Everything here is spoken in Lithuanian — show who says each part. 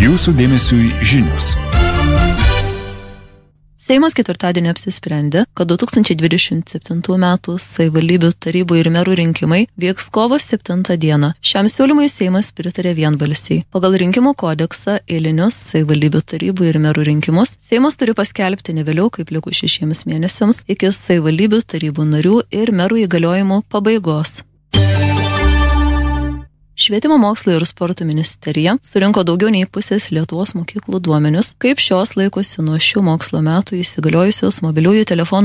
Speaker 1: Jūsų dėmesiui žinios.
Speaker 2: Seimas ketvirtadienį apsisprendė, kad 2027 metų savivaldybių tarybų ir merų rinkimai vyks kovo 7 dieną. Šiam siūlymui Seimas pritarė vienbalsiai. Pagal rinkimų kodeksą eilinius savivaldybių tarybų ir merų rinkimus Seimas turi paskelbti ne vėliau kaip likus 6 mėnesiams iki savivaldybių tarybų narių ir merų įgaliojimų pabaigos. Švietimo mokslo ir sporto ministerija surinko daugiau nei pusės Lietuvos mokyklų duomenis, kaip šios laikosi nuo šių mokslo metų įsigaliojusios mobiliųjų telefonų